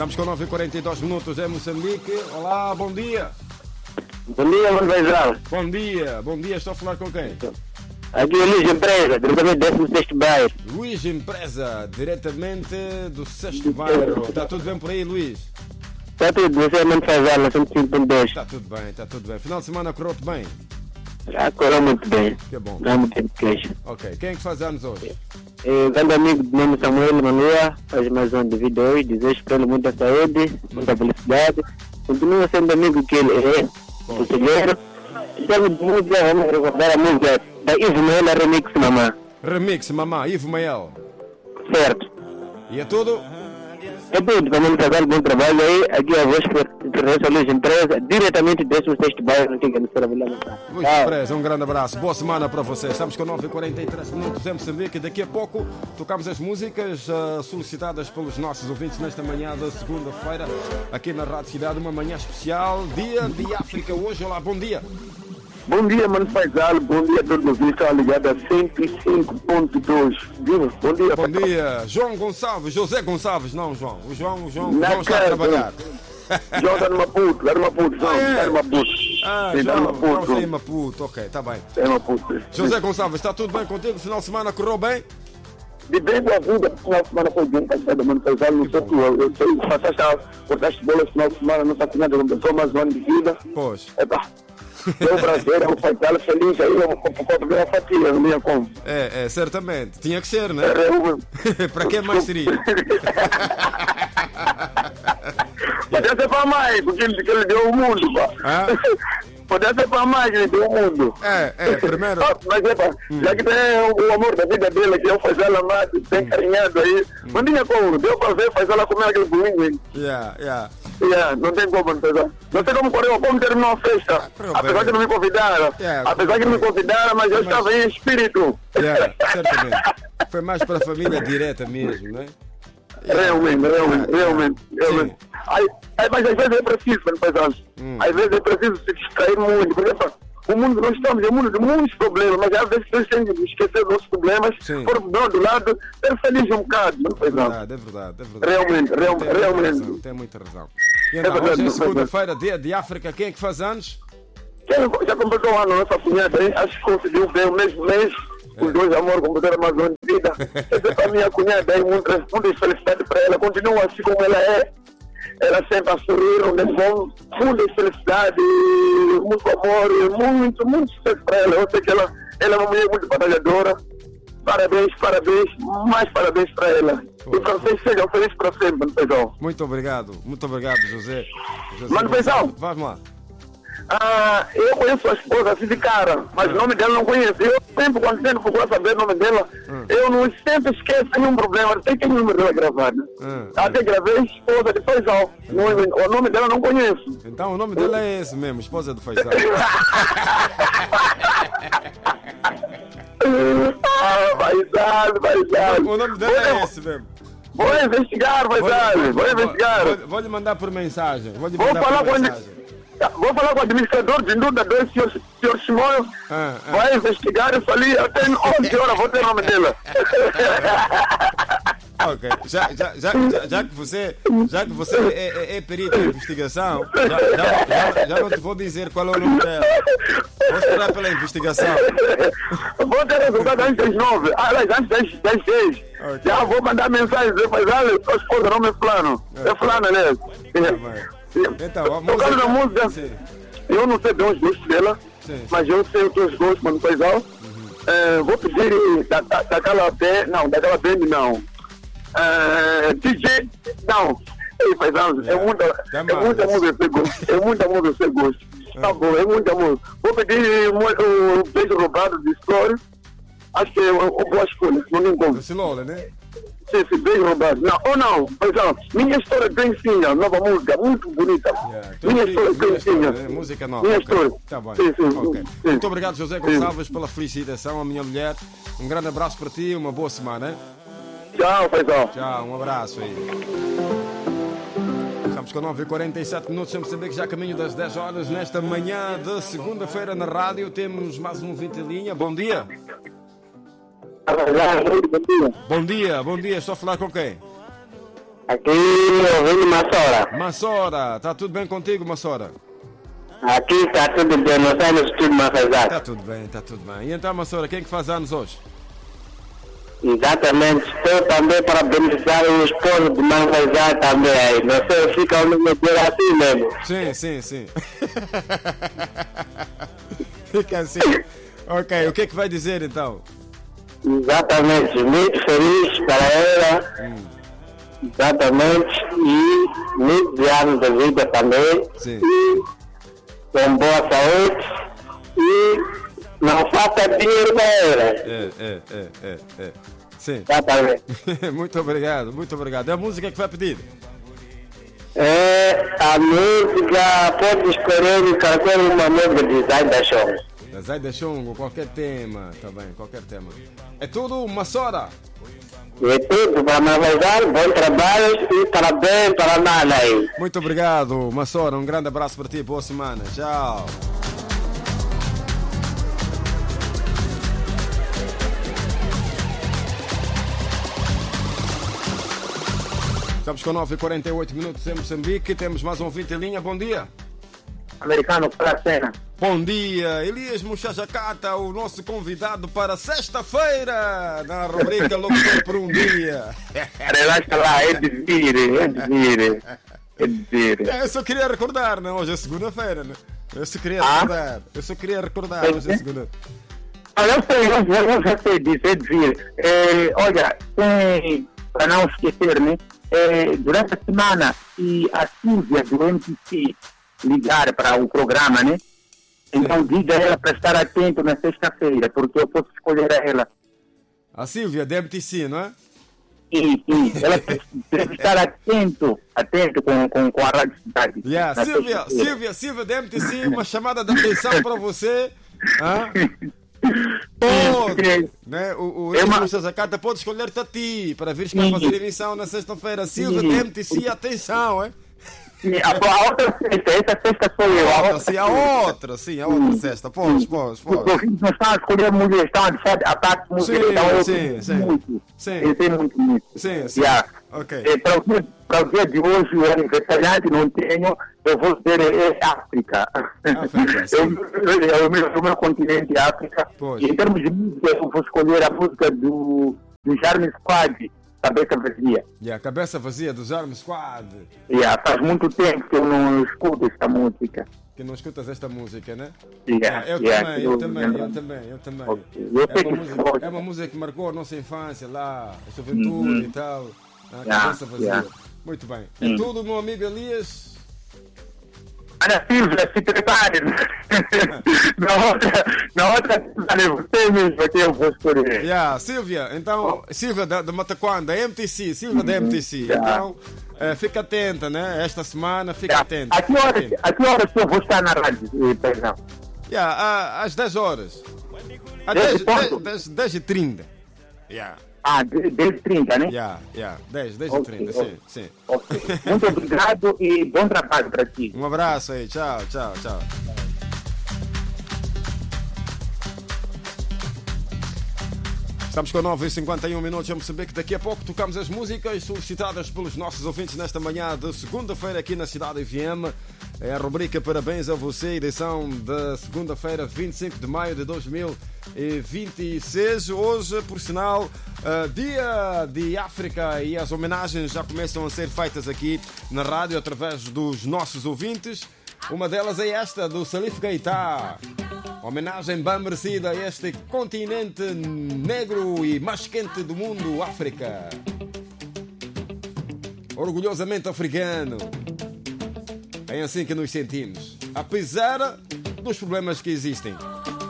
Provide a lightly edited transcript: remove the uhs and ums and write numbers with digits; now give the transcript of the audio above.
Estamos com 9h42 minutos em Moçambique. Olá, bom dia. Bom dia, mano Paisal. Bom dia, estou a falar com quem? Aqui é Luís Empresa, diretamente do 16º bairro. Luís Empresa, diretamente do 6º bairro. Está tudo bem por aí, Luís? Está tudo, você é mano Paisal, na 105.2. Está tudo bem. Final de semana correu-te bem? Já correu muito bem. Que bom. Não há muito tempo de queixa. Ok, quem é que faz anos hoje? Grande amigo do nome Samuel Manua, faz mais um devido hoje, desejo para ele muita saúde, muita felicidade. Continua sendo amigo que ele é, conselheiro. Em termos de música, vamos recordar a música da Ismael, a Remix Mamá. Remix, mamá, Ivo Mael. Certo. E é tudo? É tudo, vamos fazer bom trabalho aí. Aqui a voz pertence a Luís Empresa, diretamente do 16º bairro, aqui no Serra Vila Moçambique. Luís Empresa, um grande abraço. Boa semana para você. Estamos com 9h43 minutos em Moçambique. Daqui a pouco tocamos as músicas solicitadas pelos nossos ouvintes nesta manhã da segunda-feira, aqui na Rádio Cidade. Uma manhã especial, Dia de África hoje. Olá, bom dia. Bom dia, mano Paisal. Bom dia a todos os que estão ligados a 105.2. Bom dia. Bom dia. João Gonçalves, José Gonçalves, não João. O João está a casa. trabalhar. João está no Maputo, João está no Maputo. João está em Maputo, ok, está bem. É Maputo. José Gonçalves, está tudo bem contigo? Final de semana correu bem? De bem com a vida, final de semana foi bem passado, mano Paisal. Não sei tu, eu sei, cortaste bola final de semana, não está nada, começou mais um ano de vida. Pois. É um prazer, é um Paisal feliz aí, eu vou ver a fatia, não minha como. É, certamente. Tinha que ser, né? Para que mais seria? Podia ser para mais, porque ele deu o mundo, pá. Podia ser para mais que ele deu o mundo. Primeiro. Mas já que tem o amor da vida dele, que é o Paisal amado, bem carinhado aí, não tinha como, deu para ver Paisal comer aquele bolinho. Não tem como, Paisal. Não sei como terminou a festa, apesar que não me convidaram. Mas eu estava em espírito. Certamente. Foi mais para a família direta mesmo, não é? Realmente. Mas às vezes é preciso, Paisal. Às vezes é preciso se distrair muito. Porque o mundo nós estamos, é um mundo de muitos problemas, mas às vezes nós temos que esquecer dos problemas, por do lado, ser feliz um bocado, não, Paisal? É verdade. Realmente. Tem muita razão. E então, hoje é segunda-feira, dia de África, quem é que faz anos? Já completou o ano, nossa cunhada aí, acho que conseguiu ver o mesmo mês. Os dois amores completaram mais um ano de vida. Essa é a minha cunhada aí, muita felicidade para ela. Continua assim como ela é. Ela sempre a sorrir, muita felicidade, muito amor, muito sucesso para ela. Eu sei que ela é uma mulher muito batalhadora. Parabéns, mais parabéns para ela. E para vocês sejam felizes para sempre, Paisal. Muito obrigado, José. Mano Paisal. Vamos lá. Eu conheço a esposa assim de cara, mas o nome dela não conheço. Eu sempre, quando tento procurar saber o nome dela, eu não sempre esqueço nenhum problema. Tem que o número dela gravado. Até gravei esposa de Paisal. O nome dela não conheço. Então o nome dela é esse mesmo, esposa do Paisal. Paisal. O nome dela é esse mesmo. Vou investigar, Paisal. Vou lhe mandar por mensagem. Vou falar com o administrador de Nduda 2, senhor Simão, vai investigar isso ali, até 11 horas vou ter o nome dela. Ok, já que você é perito em investigação, já não te vou dizer qual é o nome dela. Vou esperar pela investigação. Vou ter resultado antes das 9, antes das 6. Okay. Já vou mandar mensagem, olha, sua esposa não é fulano. É fulano, né? Então, a música, eu não sei de onde gosto dela, mas eu sei os teus gostos, mano, Paisal. Vou pedir daquela band, não. DJ, não. Ei, Paisal, é muita música que você gosta. É muita música que você gosta. Tá bom, é muita música. Vou pedir o Beijo Roubado de Story. Acho que é uma boa escolha, não me encontro. Esse Lola, né? Sim, Beijo Roubado. Não, Paisal, minha história tem sim, nova música, muito bonita. Minha história tem sim. Música nova. Minha história. Tá bem. Sim. Muito obrigado, José Gonçalves, pela felicitação à minha mulher. Um grande abraço para ti e uma boa semana, hein? Tchau, Paisal. Tchau, um abraço aí. Estamos com 9h47 minutos, sempre saber que já caminho das 10 horas nesta manhã de segunda-feira na rádio. Temos mais um ouvinte em linha. Bom dia. Bom dia. Bom dia. Estou a falar com quem? Aqui eu venho de Massora. Massora, está tudo bem contigo, Massora? Aqui está tudo bem, não sai no estúdio Mafazar. Está tudo bem, está tudo bem. E então, Massora, quem é que faz anos hoje? Exatamente, estou também para parabenizar o esposo de Mafazar também aí. Não sei, fica o nome dele assim mesmo. Sim. Fica assim. Ok, o que é que vai dizer então? Exatamente, muito feliz para ela. Exatamente, e muitos anos de vida também. Sim. E com boa saúde. E não falta dinheiro para ela. É. Sim. Exatamente. Muito obrigado. É a música que vai pedir? A música pode escolher qualquer uma música de Zaida Show. Zaida Chungo, qualquer tema, tá bem, qualquer tema. É tudo, Massora? É tudo para Mafazar, bom trabalho e parabéns para a Nana aí. Muito obrigado, Massora, um grande abraço para ti, boa semana, tchau. Estamos com 9h48 minutos em Moçambique, temos mais um ouvinte em linha, bom dia. Americano para a cena. Bom dia, Elias Muchachacata, o nosso convidado para sexta-feira, na rubrica Locutor por um Dia. Relaxa lá, é de vir. Eu só queria recordar, né? Hoje é segunda-feira, né? Eu só queria recordar, hoje é segunda. Eu já sei disso, é de vir. Olha, para não esquecer, né? Durante a semana, e a Silvia do MTC ligar para o programa, né? Então diga a ela para estar atento na sexta-feira, porque eu posso escolher a ela. A Silvia, da MTC, não é? Sim. Ela deve estar atento com a Rádio Cidade. Yeah. Silvia, da MTC, uma chamada de atenção para você. Pode, né? O Zacata pode escolher-te a ti para vires para fazer emissão na sexta-feira. Silvia, da MTC, atenção, hein? A outra sexta, essa sexta sou eu. A outra sexta. Pode. Não está a escolher mulher, está a parte de mulher. Sim. Sim. Ok. Para o dia de hoje, o aniversariante não tenho, eu vou dizer África. É o meu continente, África. Pois. E em termos de música, eu vou escolher a música do Jarme Squad. Cabeça Vazia. Cabeça Vazia do Jarme Squad. Faz muito tempo que eu não escuto esta música. Que não escutas esta música, né? Eu também. É uma música que marcou a nossa infância lá, a juventude e tal. Cabeça Vazia. Muito bem. É tudo, meu amigo Elias. Ana Silvia, se prepare. Na outra você mesmo que eu vou escolher. Silvia, então, Silvia da Mataquanda, MTC, Silvia da MTC. Então, fica atenta, né? Esta semana, fica atenta. A que horas eu vou estar na rádio? Perdão. Às 10 horas. Às 10h30. 10h30, né? 10h30, sim. Okay. Muito obrigado e bom trabalho para ti. Um abraço aí, tchau. Estamos com 9h51 minutos em Moçambique. Daqui a pouco tocamos as músicas solicitadas pelos nossos ouvintes nesta manhã de segunda-feira aqui na Cidade FM. É a rubrica Parabéns a Você, edição da segunda-feira, 25 de maio de 2026. Hoje, por sinal, dia de África, e as homenagens já começam a ser feitas aqui na rádio através dos nossos ouvintes. Uma delas é esta, do Salif Keita. Homenagem bem merecida a este continente negro e mais quente do mundo, África. Orgulhosamente africano. É assim que nos sentimos, apesar dos problemas que existem.